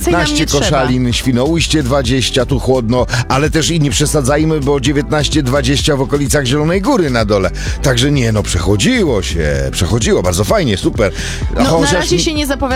19 trzeba. Koszalin, Świnoujście 20, tu chłodno, ale też i nie przesadzajmy, bo 19-20 w okolicach Zielonej Góry na dole. Także nie, no przechodziło, bardzo fajnie, super. No, na Chociaż razie się nie zapowiada